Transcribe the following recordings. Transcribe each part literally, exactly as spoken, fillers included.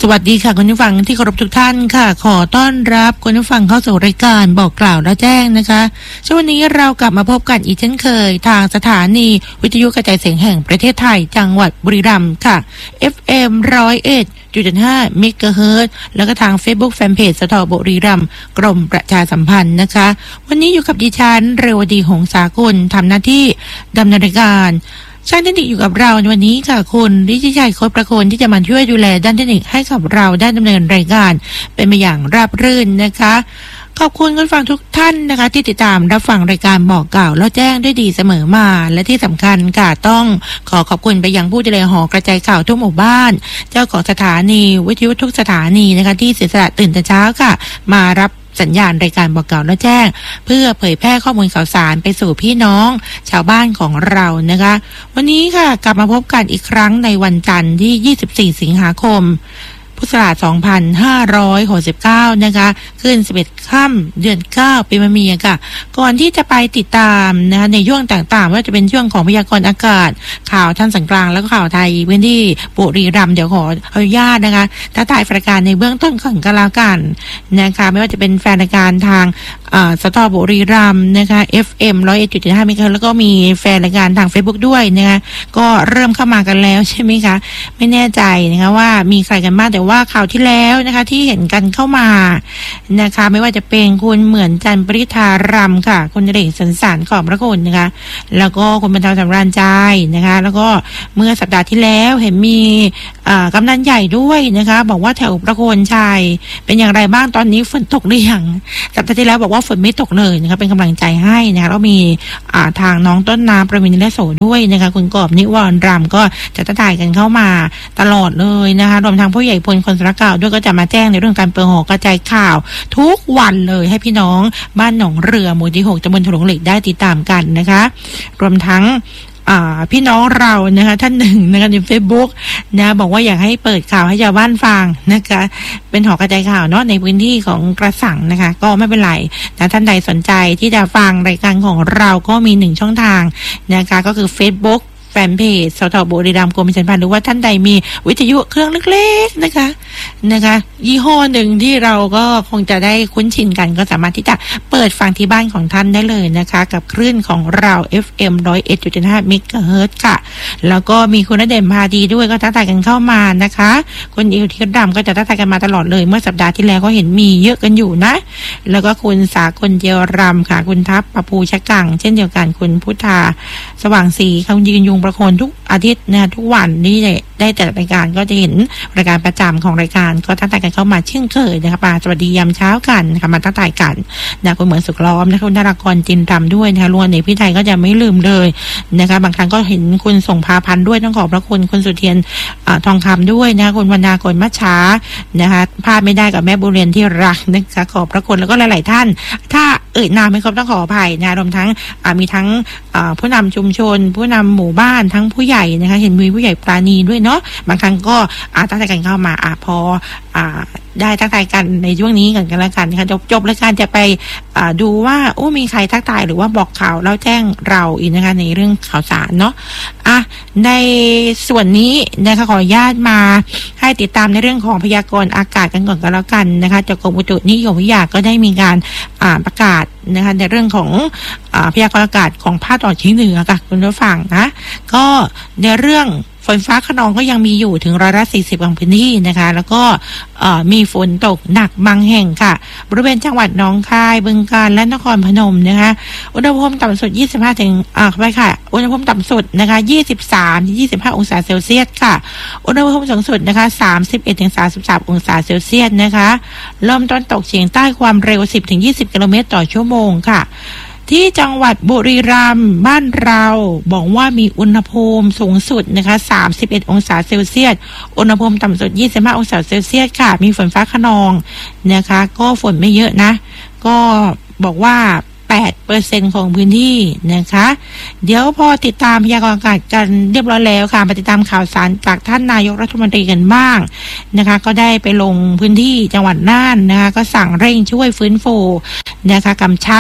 วัสดีค่ะคุณผู้ฟังที่เคารพทุกท่านค่ะขอต้อนรับคุณผู้ฟังเข้าสู่รายการบอกกล่าวและแจ้งนะคะช่วงนี้เรากลับมาพบกันอีกเช่นเคยทางสถานีวิทยุกระจายเสียงแห่งประเทศไทยจังหวัดบุรีรัมย์ค่ะ เอฟ เอ็ม หนึ่งศูนย์เอ็ดจุดห้า เมกะเฮิรตซ์แล้วก็ทาง Facebook Fanpage สทบุรีรัมย์กรมประชาสัมพันธ์นะคะวันนี้อยู่กับดิฉันเรวดีหงสากุลทำหน้าที่ดำเนินรายการช่างเทคนิคอยู่กับเราในวันนี้ค่ะคุณฤทธิชัยโคตรประโคนที่จะมาช่วยดูแลด้านเทคนิคให้กับเราได้ดำเนินรายการเป็นไปอย่างราบรื่นนะคะขอบคุณคุณฟังทุกท่านนะคะที่ติดตามรับฟังรายการบอกกล่าวแล้วแจ้งด้วยดีเสมอมาและที่สำคัญค่ะต้องขอขอบคุณไปยังผู้ดูแลหอกระจายข่าวทุกหมู่บ้านเจ้าของสถานีวิทยุทุกสถานีนะคะที่เสียสละตื่นแต่เช้าค่ะมารับสัญญาณรายการบอกกล่าวและแจ้งเพื่อเผยแพร่ข้อมูลข่าวสารไปสู่พี่น้องชาวบ้านของเรานะคะวันนี้ค่ะกลับมาพบกันอีกครั้งในวันจันทร์ที่ยี่สิบสี่สิงหาคมพุทธศักราชสองพันห้าร้อยหกสิบเก้านะคะขึ้นสิบเอ็ดค่ำเดือนเก้าปีมะเมียค่ะก่อนที่จะไปติดตามนะคะในช่วงต่างๆว่าจะเป็นช่วงของพยากรณ์อากาศข่าวท่านสังกลางแล้วก็ข่าวไทยพื้นที่บุรีรัมย์เดี๋ยวขออนุญาตนะคะถ้าถ่ายรายการในเบื้องต้นก่อนก็แล้วกันนะคะไม่ว่าจะเป็นแฟนรายการทางสทบุรีรัมย์นะคะ เอฟ เอ็ม หนึ่งศูนย์เอ็ดจุดห้า เมกะเฮิรตซ์แล้วก็มีแฟนรายการทาง Facebook ด้วยนะคะก็เริ่มเข้ามากันแล้วใช่ไหมคะไม่แน่ใจนะคะว่ามีใครกันบ้างแต่ว่าข่าวที่แล้วนะคะที่เห็นกันเข้ามานะคะไม่ว่าจะเป็นคุณเหมือนจันทร์ปริธารำค่ะคุณเด็กสันสารขอบพระคุณนะคะแล้วก็คุณบรรเทาสำราญใจนะคะแล้วก็เมื่อสัปดาห์ที่แล้วเห็นมีกำนันใหญ่ด้วยนะคะบอกว่าแถวประโคนชัยเป็นอย่างไรบ้างตอนนี้ฝนตกหรือยังสัปดาห์ที่แล้วบอกว่าฝนไม่ตกเลยนะคะเป็นกำลังใจให้นะคะแล้วมีทางน้องต้นน้ำประมินและโสด้วยนะคะคุณกอบนิวรณ์รำก็จะถ่ายกันเข้ามาตลอดเลยนะคะรวมทางผู้ใหญ่พลคนสระเก่าด้วยก็จะมาแจ้งในเรื่องการเปิดหอกระจายข่าวทุกวันเลยให้พี่น้องบ้านหนองเรือหมู่ที่หกตำบลถลุงเหล็กได้ติดตามกันนะคะรวมทั้งพี่น้องเรานะคะท่านหนึ่งนะคะใน Facebook นะบอกว่าอยากให้เปิดข่าวให้ชาวบ้านฟังนะคะเป็นหอกระจายข่าวเนาะในพื้นที่ของกระสังนะคะก็ไม่เป็นไรนะท่านใดสนใจที่จะฟังรายการของเราก็มีหนึ่งช่องทางนะคะก็คือ Facebookแฟนเพจสทบุรีรัมย์กรมประชาสัมพันธ์หรือว่าท่านใดมีวิทยุเครื่องเล็กๆนะคะนะคะยี่ห้อหนึ่งที่เราก็คงจะได้คุ้นชินกันก็สามารถที่จะเปิดฟังที่บ้านของท่านได้เลยนะคะกับคลื่นของเรา เอฟ เอ็ม หนึ่งศูนย์เอ็ดจุดห้า เมกะเฮิรตซ์ค่ะแล้วก็มีคุณณเด่นพาดีด้วยก็ทักทายกันเข้ามานะคะคุณอิวทิดำก็จะทักทายกันมาตลอดเลยเมื่อสัปดาห์ที่แล้วก็เห็นมีเยอะกันอยู่นะแล้วก็คุณสากลเจียวรำค่ะคุณทัพปะภูชะกังเช่นเดียวกันคุณพุทธาสว่างศรีเขายืนยุงประโคนทุกอาทิตย์นะทุกวันนี่ได้แต่รายการก็จะเห็นรายการประจำของรายการก็ทักทายกันเข้ามาเช่นเคยนะคะมาสวัสดียามเช้ากันนะคะมาทักทายกันนะคุณเหมือนสุขล้อมนะคะคุณนารากรจินรำด้วยนะคะล้วนในพี่ไทยก็จะไม่ลืมเลยนะคะบางครั้งก็เห็นคุณส่งพาพันธุ์ด้วยต้องขอบพระคุณคุณสุเทียนทองคำด้วยนะคะคุณวรรณากรมัชชานะคะพลาดไม่ได้กับแม่บุเรียนที่รักนะคะขอบพระคุณแล้วก็หลายๆท่านถ้าเอ่ยนามไม่ครบต้องขออภัยนะรวมทั้งมีทั้งผู้นำชุมชนผู้นำหมู่บ้านทั้งผู้ใหญ่นะคะเห็นมีผู้ใหญ่ปราณีด้วยเนาะบางครั้งก็อาตั้งใจกันเข้ามาอ่ะพออ่าได้ทักทายกันในช่วงนี้กันกันแล้วกันนะคะจบจบรายการจะไปดูว่าโอ้มีใครทักทายหรือว่าบอกข่าวแล้วแจ้งเราอีกนะคะในเรื่องข่าวสารเนาะอ่ะในส่วนนี้นะคะขออนุญาตมาให้ติดตามในเรื่องของพยากรณ์อากาศกันก่อนกันแล้วกันนะคะจากกรมอุตุนิยมวิทยาก็ได้มีการอ่าประกาศนะคะในเรื่องของอ่าพยากรณ์อากาศของภาคตะวันออกเฉียงเหนือค่ะคุณผู้ฟังนะก็ในเรื่องฝนฟ้าคะนองก็ยังมีอยู่ถึงร้อยละสี่สิบของพื้นที่นะคะแล้วก็มีฝนตกหนักบางแห่งค่ะบริเวณจังหวัดหนองคายบึงกาฬและนครพนมนะคะอุณหภูมิต่ำสุดยี่สิบห้าถึงอ่าไปค่ะอุณหภูมิต่ำสุดนะคะยี่สิบสามถึงยี่สิบห้าองศาเซลเซียสค่ะอุณหภูมิสูงสุดนะคะสามสิบเอ็ดถึงสามสิบสามองศาเซลเซียสนะคะลมตะวันตกเฉียงใต้ความเร็วสิบถึงยี่สิบกิโลเมตรต่อชั่วโมงค่ะที่จังหวัดบุรีรัมย์บ้านเราบอกว่ามีอุณหภูมิสูงสุดนะคะสามสิบเอ็ดองศาเซลเซียสอุณหภูมิต่ำสุดยี่สิบห้าองศาเซลเซียสค่ะมีฝนฟ้าคะนองนะคะก็ฝนไม่เยอะนะก็บอกว่า แปดเปอร์เซ็นต์ ของพื้นที่นะคะเดี๋ยวพอติดตามพยากรณ์อากาศกันเรียบร้อยแล้วค่ะมาติดตามข่าวสารจากท่านนายกรัฐมนตรีกันบ้างนะคะก็ได้ไปลงพื้นที่จังหวัดน่านนะคะก็สั่งเร่งช่วยฟื้นฟูนะคะกำชับ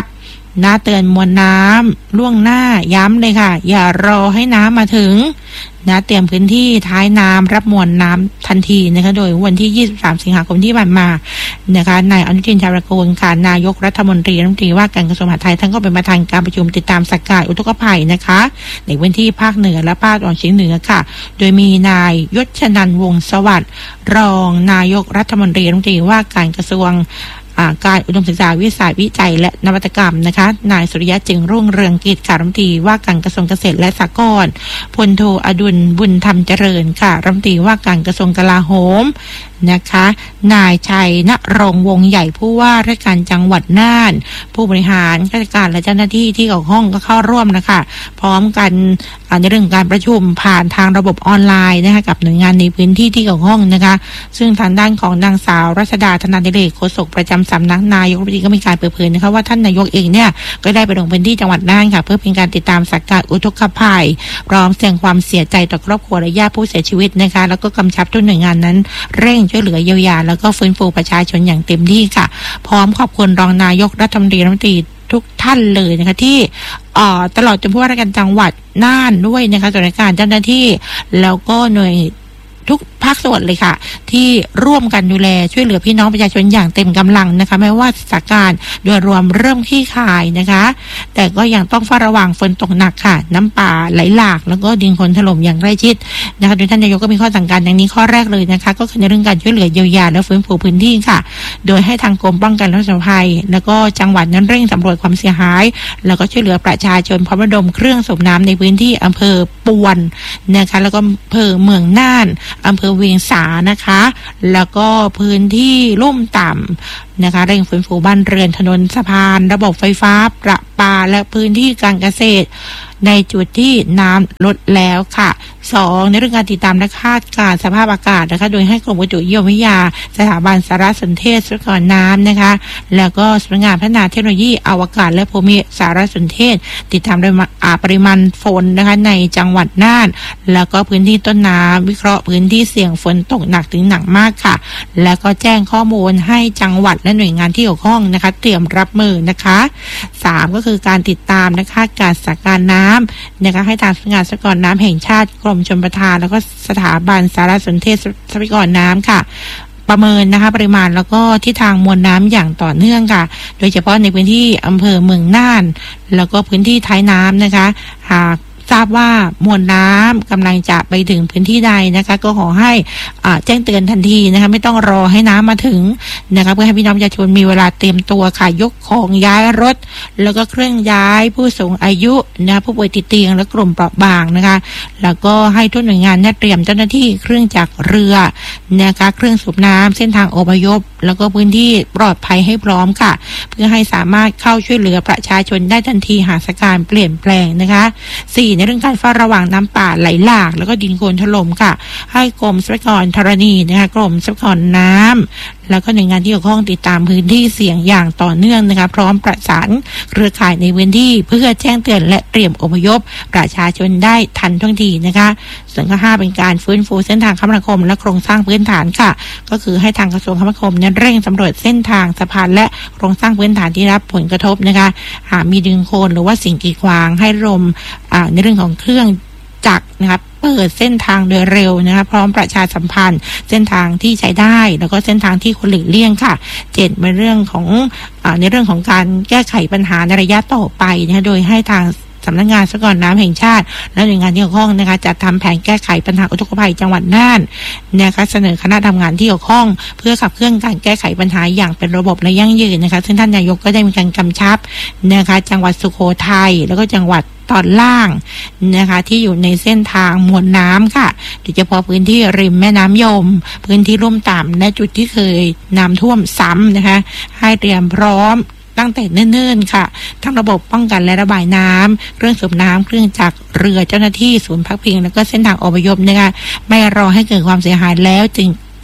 น่าเตือนมวลน้ำล่วงหน้าย้ำเลยค่ะอย่ารอให้น้ำมาถึงนะเตรียมพื้นที่ท้ายน้ำรับมวลน้ำทันทีนะคะโดยวันที่ยี่สิบสามสิงหาคมที่ผ่านมานะคะนายอนุทินชาญวิรากูลค่ะนายกรัฐมนตรีรัฐมนตรีว่าการกระทรวงมหาดไทยท่านก็เป็นประธานการประชุมติดตามสถานการณ์อุทกภัยนะคะในพื้นที่ภาคเหนือและภาคตะวันออกเฉียงเหนือค่ะโดยมีนายยศชนันท์วงศ์สวัสดิ์รองนายกรัฐมนตรีรัฐมนตรีว่าการกระทรวงการอุดมศึกษาวิสัยวิจัยและนวัตกรรมนะคะนายสุริยะจึงรุ่งเรืองกิจค่ะรัฐมนตรีว่าการกระทรวงเกษตรและสหกรณ์พลโทอดุลบุญธรรมเจริญค่ะรัฐมนตรีว่าการกระทรวงกลาโหมนะคะนายชัยณรงค์วงใหญ่ผู้ว่าราชการจังหวัดน่านผู้บริหารข้าราชการและเจ้าหน้าที่ที่เกี่ยวข้องก็เข้าร่วมนะคะพร้อมกันในเรื่องการประชุมผ่านทางระบบออนไลน์นะคะกับหน่วยงานในพื้นที่ที่เกี่ยวข้องนะคะซึ่งทางด้านของนางสาวรัชดาธนาดิเรกโฆษกประจำสำนักนายกรัฐมนตรีก็มีการเปิดเผยนะคะว่าท่านนายกเองเนี่ยก็ได้ไปลงพื้นที่จังหวัดน่านค่ะเพื่อเป็นการติดตามสถานการณ์อุทกภัยพร้อมแสดงความเสียใจต่อครอบครัวและญาติผู้เสียชีวิตนะคะแล้วก็กำชับทุกหน่วยงานนั้นเร่งช่วยเหลือเยียวยาแล้วก็ฟื้นฟูประชาชนอย่างเต็มที่ค่ะพร้อมขอบคุณรองนายกรัฐมนตรีรัฐมนตรีทุกท่านเลยนะคะที่ตลอดจนผู้ว่าราชการจังหวัดน่านด้วยนะคะส่วนราชการเจ้าหน้าที่แล้วก็หน่วยทุกภาคส่วนเลยค่ะที่ร่วมกันดูแลช่วยเหลือพี่น้องประชาชนอย่างเต็มกำลังนะคะไม่ว่าสถานการณ์โดยรวมเริ่มคลี่คลายนะคะแต่ก็ยังต้องเฝ้าระวังฝนตกหนักค่ะน้ำป่าไหลหลากแล้วก็ดินโคลนถล่มอย่างใกล้ชิดนะคะโดยท่านนายกก็มีข้อสั่งการอย่างนี้ข้อแรกเลยนะคะก็คือในเรื่องการช่วยเหลือเยียวยาและฟื้นฟูพื้นที่ค่ะโดยให้ทางกรมป้องกันและบรรเทาภัยแล้วก็จังหวัดนั้นเร่งสำรวจความเสียหายแล้วก็ช่วยเหลือประชาชนพร้อมระดมเครื่องสูบน้ำในพื้นที่อำเภอปวนนะคะแล้วก็อำเภอเมืองน่านอำเภอเวียงสานะคะแล้วก็พื้นที่ลุ่มต่ำนะคะเร่งฟื้นฟูบ้านเรือนถนนสะพานระบบไฟฟ้าประปาและพื้นที่การเกษตรในจุดที่น้ำลดแล้วค่ะสองในเรื่องการติดตามและคาดการณ์สภาพอากาศนะคะโดยให้กรมอุตุนิยมวิทยาสถาบันสารสนเทศทรัพยากรน้ำนะคะแล้วก็สำนักงานพัฒนาเทคโนโลยีอวกาศและภูมิสารสนเทศติดตามปริมาณฝนนะคะในจังหวัดน่านแล้วก็พื้นที่ต้นน้ำวิเคราะห์พื้นที่เสี่ยงฝนตกหนักถึงหนักมากค่ะแล้วก็แจ้งข้อมูลให้จังหวัดและหน่วยงานที่เกี่ยวข้องนะคะเตรียมรับมือนะคะสามก็คือการติดตามและคาดการณ์สถานการณ์น้ำนะคะให้ทางสำนักงานทรัพยากรน้ำแห่งชาติกรมชลประทานแล้วก็สถาบันสารสนเทศทรัพยากรน้ำค่ะประเมินนะคะปริมาณแล้วก็ทิศทางมวลน้ำอย่างต่อเนื่องค่ะโดยเฉพาะในพื้นที่อำเภอเมืองน่านแล้วก็พื้นที่ท้ายน้ำนะคะหากทราบว่ามวลน้ำกำลังจะไปถึงพื้นที่ใดนะคะก็ขอให้แจ้งเตือนทันทีนะคะไม่ต้องรอให้น้ำมาถึงนะคะเพื่อให้พี่น้องประชาชนมีเวลาเตรียมตัวค่ะยกของย้ายรถแล้วก็เครื่องย้ายผู้สูงอายุนะผู้ป่วยติดเตียงและกลุ่มเปราะบางนะคะแล้วก็ให้ทุกหน่วยงานเตรียมเจ้าหน้าที่เครื่องจักรเรือนะคะเครื่องสูบน้ำเส้นทางอพยพแล้วก็พื้นที่ปลอดภัยให้พร้อมค่ะเพื่อให้สามารถเข้าช่วยเหลือประชาชนได้ทันทีหากสถานการณ์เปลี่ยนแปลงนะคะสี่ในเรื่องการเฝ้าระวังน้ำป่าไหลหลากแล้วก็ดินโคลนถล่มค่ะให้กรมทรัพยากรธรณีนะคะกรมทรัพยากรน้ำแล้วก็หน่วยงานที่เกี่ยวข้องติดตามพื้นที่เสี่ยงอย่างต่อเนื่องนะคะพร้อมประสานเครือข่ายในพื้นที่เพื่อแจ้งเตือนและเตรียมอพยพประชาชนได้ทันท่วงทีนะคะส่วนข้อห้าเป็นการฟื้นฟูเส้นทางคมนาคมและโครงสร้างพื้นฐานค่ะก็คือให้ทางกระทรวงคมนาคมนั้นเร่งสำรวจเส้นทางสะพานและโครงสร้างพื้นฐานที่รับผลกระทบนะคะหากมีดินโคลนหรือว่าสิ่งกีดขวางให้รมในเรื่องของเครื่องจักรนะครับเปิดเส้นทางโดยเร็วนะคะพร้อมประชาสัมพันธ์เส้นทางที่ใช้ได้แล้วก็เส้นทางที่ควรหลีกเลี่ยงค่ะเจ็ดเป็นเรื่องของอ่าในเรื่องของการแก้ไขปัญหาในระยะต่อไปนะคะโดยให้ทางสำนักงานทรัพยากรน้ำแห่งชาติและหน่วยงานที่เกี่ยวข้องนะคะจัดทำแผนแก้ไขปัญหาอุทกภัยจังหวัดน่านนะคะเสนอคณะทำงานที่เกี่ยวข้องเพื่อขับเคลื่อนการแก้ไขปัญหาอย่างเป็นระบบและยั่งยืนนะคะซึ่งท่านนายกก็ได้มีการกำชับนะคะจังหวัดสุโขทัยแล้วก็จังหวัดตอนล่างนะคะที่อยู่ในเส้นทางมวลน้ำค่ะโดยเฉพาะพื้นที่ริมแม่น้ำยมพื้นที่ลุ่มต่ำและจุดที่เคยน้ำท่วมซ้ำนะคะให้เตรียมพร้อมตั้งแต่เนิ่นๆค่ะทั้งระบบป้องกันและระบายน้ำเครื่องสูบน้ำเครื่องจักรเรือเจ้าหน้าที่ศูนย์พักพิงแล้วก็เส้นทางอพยพนะคะไม่รอให้เกิดความเสียหายแล้วจึง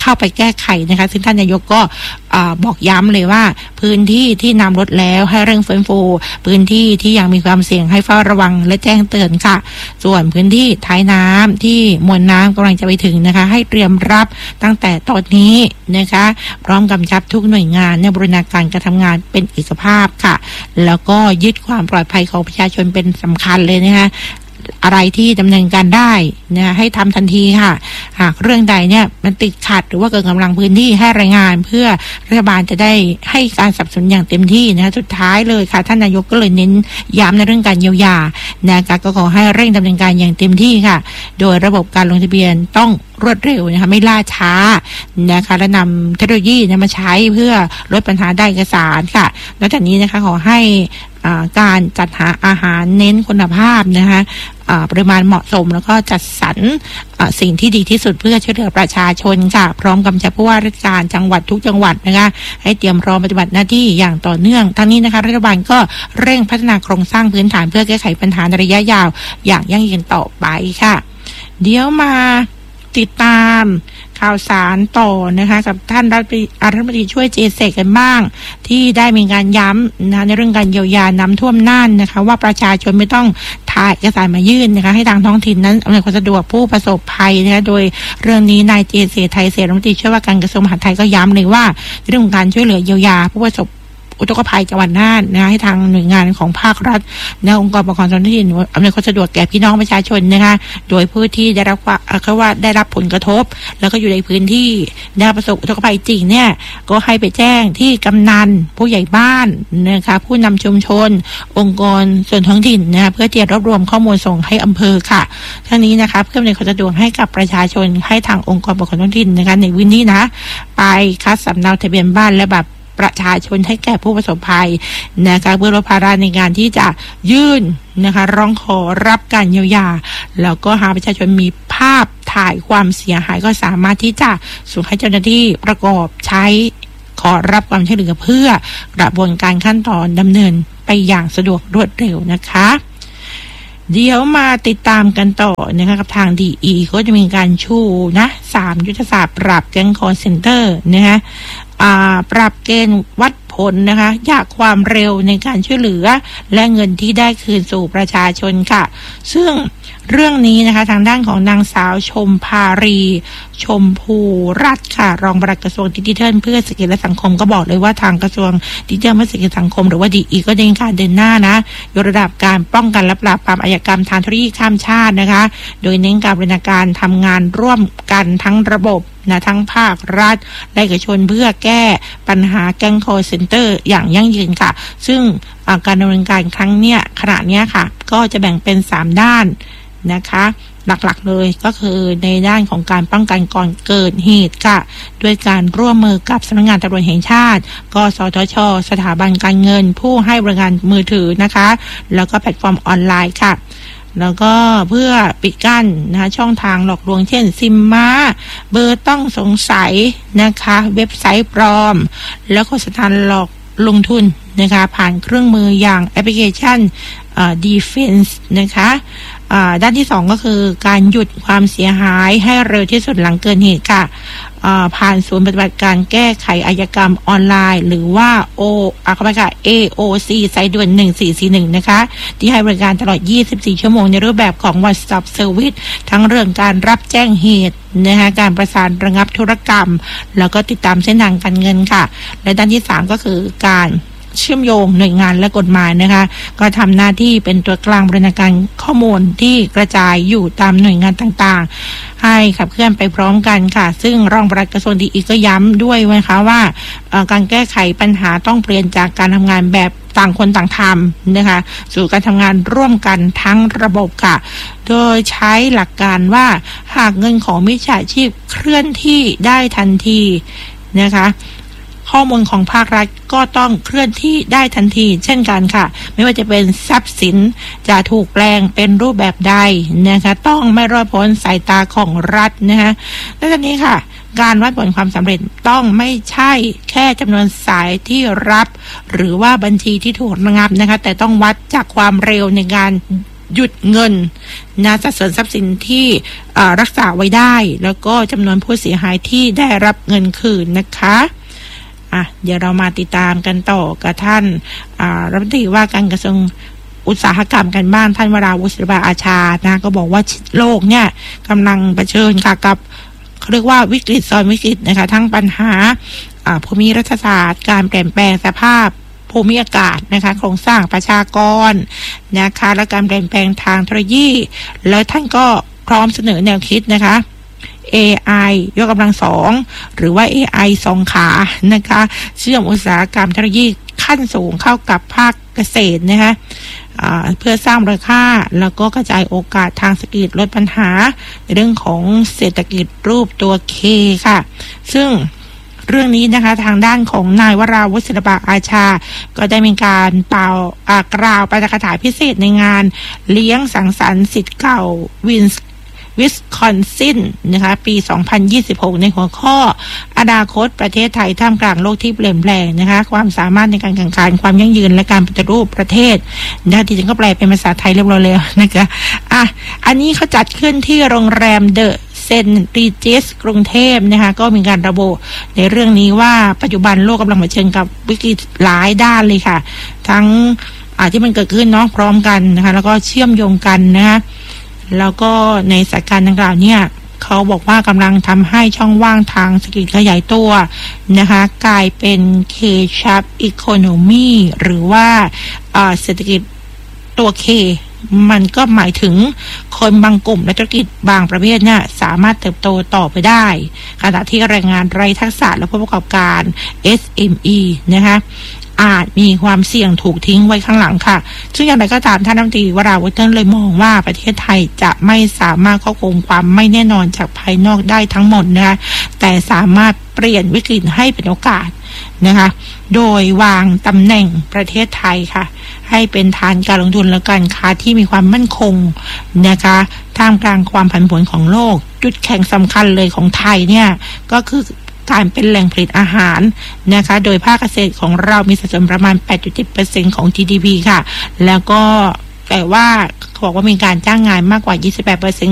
เข้าไปแก้ไขนะคะซึ่งท่านนายกก็บอกย้ำเลยว่าพื้นที่ที่น้ำลดแล้วให้เร่งฟื้นฟูพื้นที่ที่ยังมีความเสี่ยงให้เฝ้าระวังและแจ้งเตือนค่ะส่วนพื้นที่ท้ายน้ำที่มวลน้ำกำลังจะไปถึงนะคะให้เตรียมรับตั้งแต่ตอนนี้นะคะพร้อมกำชับทุกหน่วยงานในบูรณาการการทำงานเป็นเอกภาพค่ะแล้วก็ยึดความปลอดภัยของประชาชนเป็นสำคัญเลยนะคะอะไรที่ดำเนินการได้นะให้ทำทันทีค่ะหากเรื่องใดเนี่ยมันติดขัดหรือว่าเกินกำลังพื้นที่ให้รายงานเพื่อรัฐบาลจะได้ให้การสนับสนุนอย่างเต็มที่นะคะสุดท้ายเลยค่ะท่านนายกก็เลยเน้นย้ำในเรื่องการเยียวยานะคะก็ขอให้เร่งดำเนินการอย่างเต็มที่ค่ะโดยระบบการลงทะเบียนต้องรวดเร็วนะคะไม่ล่าช้านะคะและนำเทคโนโลยีมาใช้เพื่อลดปัญหาด้านเอกสารค่ะนอกจากนี้นะคะขอให้การจัดหาอาหารเน้นคุณภาพนะคะปริมาณเหมาะสมแล้วก็จัดสรรสิ่งที่ดีที่สุดเพื่อช่วยเหลือประชาชนค่ะพร้อมกำชับผู้ว่าราชการจังหวัดทุกจังหวัดนะคะให้เตรียมพร้อมปฏิบัติหน้าที่อย่างต่อเนื่องทั้งนี้นะคะรัฐบาลก็เร่งพัฒนาโครงสร้างพื้นฐานเพื่อแก้ไขปัญหาในระยะยาวอย่างยั่งยืนต่อไปค่ะเดี๋ยวมาติดตามข่าวสารต่อนะคะกับท่านรัฐมนตรีช่วยเจเซกันบ้างที่ได้มีการย้ำนะในเรื่องการเยียวยาน้ำท่วมน่านนะคะว่าประชาชนไม่ต้องถ่ายเอกสารมายื่นนะคะให้ทางท้องถิ่นนั้นอำนวยความสะดวกผู้ประสบภัยนะคะโดยเรื่องนี้นายเจเซไทยเสรัฐมนตรีช่วยว่าการกระทรวงมหาดไทยก็ย้ำเลยว่าเรื่องของการช่วยเหลือเยียวยาผู้ประสบอุทกภัยจังหวัดน่านนะคะให้ทางหน่วยงานของภาครัฐและองค์กรปกครองส่วนท้องถิ่นอำนวยความสะดวกแก่พี่น้องประชาชนนะคะโดยผู้ที่ได้รับว่าเขาว่าได้รับผลกระทบแล้วก็อยู่ในพื้นที่ได้ประสบอุทกภัยจริงเนี่ยก็ให้ไปแจ้งที่กำนันผู้ใหญ่บ้านนะคะผู้นำชุมชนองค์กรส่วนท้องถิ่นนะคะเพื่อที่จะรวบรวมข้อมูลส่งให้อำเภอค่ะทั้งนี้นะคะเพื่ออำนวยความสะดวกให้กับประชาชนให้ทางองค์กรปกครองท้องถิ่นนะคะในพื้นที่นะไปคัดสำเนาทะเบียนบ้านและแบบประชาชนให้แก่ผู้ประสบภัยนะคะเพื่อลดภาระในการที่จะยื่นนะคะร้องขอรับการเยียวยาแล้วก็หากประชาชนมีภาพถ่ายความเสียหายก็สามารถที่จะส่งให้เจ้าหน้าที่ประกอบใช้ขอรับความช่วยเหลือเพื่อกระบวนการขั้นตอนดำเนินไปอย่างสะดวกรวดเร็วนะคะเดี๋ยวมาติดตามกันต่อนะคะกับทาง ดี อี ก็จะมีการชูนะสามยุทธศาสตร์ปราบแก๊งคอลเซ็นเตอร์นะคะปรับเกณฑ์วัดผลนะคะยากความเร็วในการช่วยเหลือและเงินที่ได้คืนสู่ประชาชนค่ะซึ่งเรื่องนี้นะคะทางด้านของนางสาวชมภารีชมพูรัตน์ค่ะรองปลัดกระทรวงดิจิทัลเพื่อเศรษฐกิจและสังคมก็บอกเลยว่าทางกระทรวงดิจิทัลเพื่อเศรษฐกิจสังคมหรือว่า ดี อี ก็ได้การเดินหน้านะยกระดับการป้องกันและปราบปรามอาชญากรรมทางเทคโนโลยีข้ามชาตินะคะโดยเน้นการบริหารการทำงานร่วมกันทั้งระบบนะทั้งภาครัฐและเอกชนเพื่อแก้ปัญหาแก๊งคอลเซ็นเตอร์อย่างยั่งยืนค่ะซึ่งการดำเนินการครั้งเนี้ยขณะเนี้ยค่ะก็จะแบ่งเป็นสามด้านนะคะหลักๆเลยก็คือในด้านของการป้องกันก่อนเกิดเหตุค่ะด้วยการร่วมมือกับสำนักงานตำรวจแห่งชาติกสทช.สถาบันการเงินผู้ให้บริการมือถือนะคะแล้วก็แพลตฟอร์มออนไลน์ค่ะแล้วก็เพื่อปิดกั้นนะคะช่องทางหลอกลวงเช่นซิมม้าเบอร์ต้องสงสัยนะคะเว็บไซต์ปลอมแล้วก็สถานหลอกลงทุนนะคะผ่านเครื่องมืออย่างแอปพลิเคชันเอ่อ Defense นะคะด้านที่สองก็คือการหยุดความเสียหายให้เร็วที่สุดหลังเกิดเหตุค่ะผ่านศูนย์ปฏิบัติการแก้ไขอาชญากรรมออนไลน์หรือว่า โอ อ่ะเข้าไปค่ะ เอ โอ ซี สายด่วนหนึ่งสี่สี่หนึ่งนะคะที่ให้บริการตลอดยี่สิบสี่ชั่วโมงในรูปแบบของ One Stop Service ทั้งเรื่องการรับแจ้งเหตุนะคะการประสานระงับธุรกรรมแล้วก็ติดตามเส้นทางการเงินค่ะและด้านที่สามก็คือการเชื่อมโยงหน่วยงานและกฎหมายนะคะก็ทำหน้าที่เป็นตัวกลางบริหารการข้อมูลที่กระจายอยู่ตามหน่วยงานต่างๆให้ขับเคลื่อนไปพร้อมกันค่ะซึ่งรองปลัดกระทรวงดีอีก็ย้ำด้วยนะคะว่าการแก้ไขปัญหาต้องเปลี่ยนจากการทำงานแบบต่างคนต่างทำนะคะสู่การทำงานร่วมกันทั้งระบบค่ะโดยใช้หลักการว่าหากเงินของมิจฉาชีพเคลื่อนที่ได้ทันทีนะคะข้อมูลของภาครัฐก็ต้องเคลื่อนที่ได้ทันทีเช่นกันค่ะไม่ว่าจะเป็นทรัพย์สินจะถูกแปลงเป็นรูปแบบใดนะคะต้องไม่รอดพ้นสายตาของรัฐนะคะและทีนี้ค่ะการวัดผลความสำเร็จต้องไม่ใช่แค่จำนวนสายที่รับหรือว่าบัญชีที่ถูกระงับนะคะแต่ต้องวัดจากความเร็วในการหยุดเงินนะสัดส่วนทรัพย์สินที่รักษาไว้ได้แล้วก็จำนวนผู้เสียหายที่ได้รับเงินคืนนะคะอ่ะเดี๋ยวเรามาติดตามกันต่อกับท่านรัฐมนตรีว่าการกระทรวงอุตสาหกรรมกันบ้านท่านวราวุฒิศิลปะอาชานะก็บอกว่าโลกเนี่ยกำลังเผชิญค่ะกับเขาเรียกว่าวิกฤตซ้อนวิกฤตนะคะทั้งปัญหาภูมิรัฐศาสตร์การเปลี่ยนแปลงสภาพภูมิอากาศนะคะโครงสร้างประชากรนะคะและการเปลี่ยนแปลงทางเทคโนโลยีแล้วท่านก็พร้อมเสนอแนวคิดนะคะ เอ ไอ ยกกำลังสองหรือว่า เอ ไอ สองขานะคะเชื่อมอุตสาหกรรมเทคโนโลยีขั้นสูงเข้ากับภาคเกษตรนะคะเพื่อสร้างมูลค่าแล้วก็กระจายโอกาสทางเศรษฐกิจลดปัญหาในเรื่องของเศรษฐกิจรูปตัว K ค่ะซึ่งเรื่องนี้นะคะทางด้านของนายวราวุฒิศิลปะอาชาก็ได้มีการเป่ากล่าวปาฐกถาพิเศษในงานเลี้ยงสังสรรค์ศิษย์เก่าวินวิสคอนซินนะคะปีสองพันยี่สิบหกในหัวข้ออนาคตประเทศไทยท่ามกลางโลกที่เปลี่ยนแปลงนะคะความสามารถในการแข่งขันความยั่งยืนและการปฏิรูปประเทศนะที่จริงก็แปลเป็นภาษาไทยเรียบร้อยแล้วนะคะอ่ะอันนี้เขาจัดขึ้นที่โรงแรมเดอะเซนต์รีเจสกรุงเทพนะคะก็มีการระบุในเรื่องนี้ว่าปัจจุบันโลกกำลังเผชิญกับวิกฤตหลายด้านเลยค่ะทั้งอ่าที่มันเกิดขึ้นเนาะพร้อมกันนะคะแล้วก็เชื่อมโยงกันนะคะแล้วก็ในสถานการณ์ดังกล่าวเนี่ยเขาบอกว่ากำลังทำให้ช่องว่างทางเศรษฐกิจขยายตัวนะคะกลายเป็น K-shaped economy หรือว่าเศรษฐกิจตัว K มันก็หมายถึงคนบางกลุ่มและธุรกิจบางประเภทเนี่ยสามารถเติบโตต่อไปได้ขณะที่แรงงานไร้ทักษะและผู้ประกอบการ เอส เอ็ม อี นะคะอาจมีความเสี่ยงถูกทิ้งไว้ข้างหลังค่ะซึ่งอย่างไรก็ตามท่านรัฐมนตรีวราวุฒิเลยมองว่าประเทศไทยจะไม่สามารถควบคุมความไม่แน่นอนจากภายนอกได้ทั้งหมดนะคะแต่สามารถเปลี่ยนวิกฤตให้เป็นโอกาสนะคะโดยวางตำแหน่งประเทศไทยค่ะให้เป็นฐานการลงทุนและการค้าที่มีความมั่นคงนะคะท่ามกลางความผันผวนของโลกจุดแข็งสำคัญเลยของไทยเนี่ยก็คือการเป็นแหล่งผลิตอาหารนะคะโดยภาคเกษตรของเรามีสัดส่วนประมาณ แปดจุดเจ็ดเปอร์เซ็นต์ ของ จี ดี พี ค่ะแล้วก็แต่ว่าเขาบอกว่ามีการจ้างงานมากกว่า ยี่สิบแปดเปอร์เซ็นต์